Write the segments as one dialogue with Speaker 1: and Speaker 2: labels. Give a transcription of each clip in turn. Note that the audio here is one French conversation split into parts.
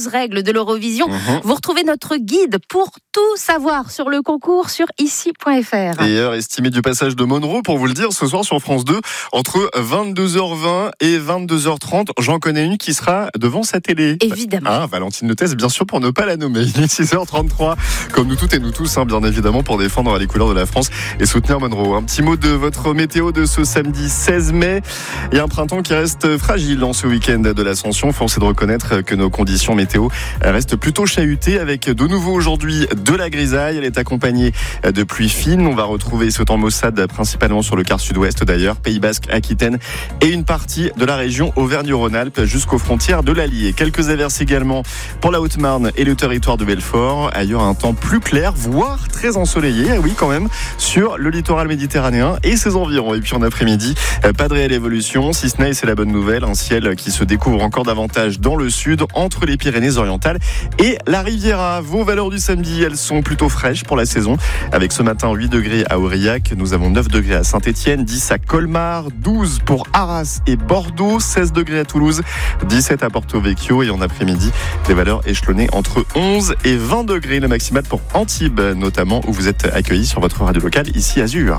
Speaker 1: 11 règles de l'Eurovision. Vous retrouvez notre guide pour tout savoir sur le concours sur ici.fr.
Speaker 2: Et heure estimée du passage de Monroe, pour vous le dire, ce soir sur France 2, entre 22h20 et 22h30. J'en connais une qui sera devant sa télé.
Speaker 1: Évidemment.
Speaker 2: Ah, Valentine Lettès, bien sûr, pour ne pas la nommer. Il est 6h33, comme nous toutes et nous tous, bien évidemment, pour défendre les couleurs de la France et soutenir Monroe. Un petit mot de votre météo de ce samedi 16 mai. Il y a un printemps qui reste fragile en ce week-end de l'Ascension. Force est de reconnaître que nos conditions météo restent plutôt chahutées, avec de nouveau aujourd'hui de la grisaille. Elle est accompagnée de pluie fine. On va retrouver ce temps maussade principalement sur le quart sud-ouest d'ailleurs, Pays Basque, Aquitaine et une partie de la région Auvergne-Rhône-Alpes jusqu'aux frontières de l'Allier. Quelques averses également pour la Haute-Marne et le territoire de Belfort. Ailleurs, un temps plus clair, voire très ensoleillé, oui quand même, sur le littoral méditerranéen et ses environs. Et puis en après-midi, pas de réelle évolution, si ce n'est, c'est la bonne nouvelle, un ciel qui se découvre encore davantage dans le sud, entre les Pyrénées-Orientales et la Riviera. Vos valeurs du samedi, elles sont plutôt fraîches pour la saison, avec ce matin 8 degrés à Aurillac, nous avons 9 degrés à Saint-Étienne, 10 à Colmar, 12 pour Arras et Bordeaux, 16 degrés à Toulouse, 17 à Porto Vecchio et en après-midi, des valeurs échelonnées entre 11 et 20 degrés, le maximal pour Antibes notamment, où vous êtes accueillis sur votre radio locale, ici Azur.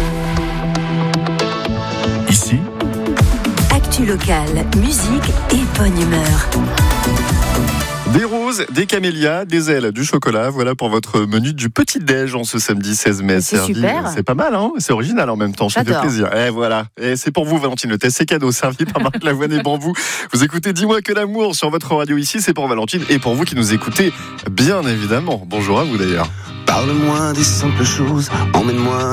Speaker 3: Ici,
Speaker 4: actu locale, musique et bonne humeur.
Speaker 2: Des roses, des camélias, des ailes, du chocolat. Voilà pour votre menu du petit-déj en ce samedi 16 mai.
Speaker 1: C'est super.
Speaker 2: C'est pas mal, hein. C'est original en même temps. Ça fait plaisir. Et voilà. Et c'est pour vous, Valentine Lettès. C'est cadeau, servi par Marc Lavoine et Bambou. Vous écoutez Dis-moi que l'amour sur votre radio ici. C'est pour Valentine et pour vous qui nous écoutez, bien évidemment. Bonjour à vous d'ailleurs.
Speaker 5: Parle-moi des simples choses, emmène-moi